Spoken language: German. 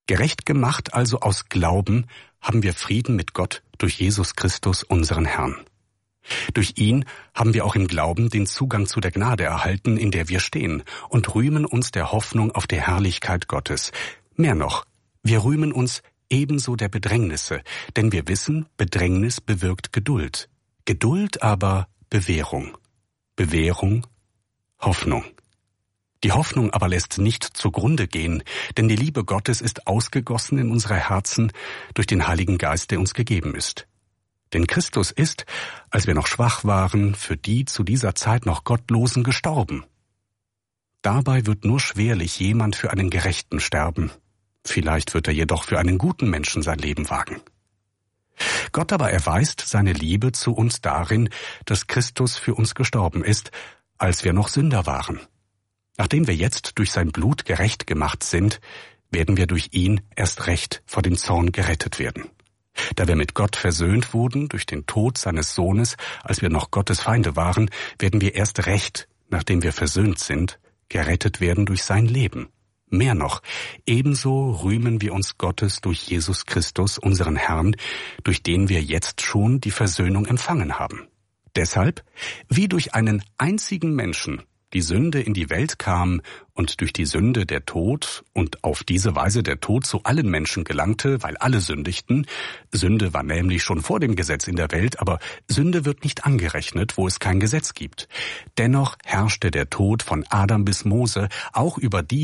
Gerecht gemacht also aus Glauben haben wir Frieden mit Gott durch Jesus Christus, unseren Herrn. Durch ihn haben wir auch im Glauben den Zugang zu der Gnade erhalten, in der wir stehen, und rühmen uns der Hoffnung auf die Herrlichkeit Gottes. Mehr noch, wir rühmen uns ebenso der Bedrängnisse, denn wir wissen, Bedrängnis bewirkt Geduld. Geduld aber Bewährung. Bewährung Hoffnung. Die Hoffnung aber lässt nicht zugrunde gehen, denn die Liebe Gottes ist ausgegossen in unsere Herzen durch den Heiligen Geist, der uns gegeben ist. Denn Christus ist, als wir noch schwach waren, für die zu dieser Zeit noch Gottlosen gestorben. Dabei wird nur schwerlich jemand für einen Gerechten sterben. Vielleicht wird er jedoch für einen guten Menschen sein Leben wagen. Gott aber erweist seine Liebe zu uns darin, dass Christus für uns gestorben ist, als wir noch Sünder waren. Nachdem wir jetzt durch sein Blut gerecht gemacht sind, werden wir durch ihn erst recht vor dem Zorn gerettet werden. Da wir mit Gott versöhnt wurden durch den Tod seines Sohnes, als wir noch Gottes Feinde waren, werden wir erst recht, nachdem wir versöhnt sind, gerettet werden durch sein Leben. Mehr noch, ebenso rühmen wir uns Gottes durch Jesus Christus, unseren Herrn, durch den wir jetzt schon die Versöhnung empfangen haben. Deshalb, wie durch einen einzigen Menschen die Sünde in die Welt kam und durch die Sünde der Tod und auf diese Weise der Tod zu allen Menschen gelangte, weil alle sündigten. Sünde war nämlich schon vor dem Gesetz in der Welt, aber Sünde wird nicht angerechnet, wo es kein Gesetz gibt. Dennoch herrschte der Tod von Adam bis Mose auch über die,